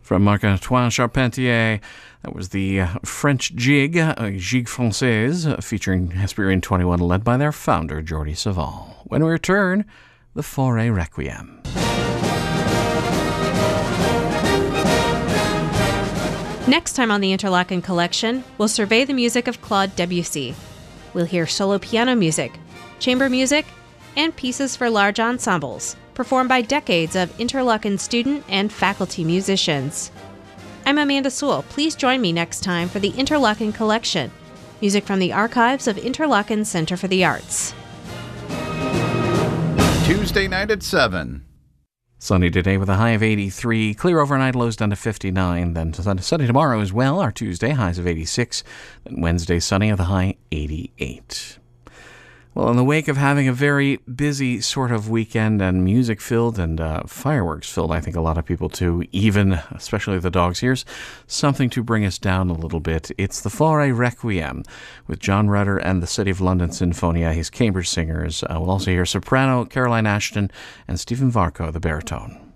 From Marc-Antoine Charpentier, that was the French Jig, Gigue Française, featuring Hesperian 21, led by their founder, Jordi Savall. When we return, the Fauré Requiem. Next time on the Interlaken Collection, we'll survey the music of Claude Debussy. We'll hear solo piano music, chamber music, and pieces for large ensembles, performed by decades of Interlaken student and faculty musicians. I'm Amanda Sewell. Please join me next time for the Interlaken Collection, music from the archives of Interlaken Center for the Arts. Tuesday night at 7. Sunny today with a high of 83. Clear overnight, lows down to 59. Then sunny tomorrow as well, our Tuesday, highs of 86. Then Wednesday, sunny with a high 88. Well, in the wake of having a very busy sort of weekend and music-filled and fireworks-filled, I think a lot of people too, even, especially the dogs, here's something to bring us down a little bit. It's the Fauré Requiem with John Rutter and the City of London Sinfonia, his Cambridge singers. We'll also hear soprano Caroline Ashton and Stephen Varco, the baritone.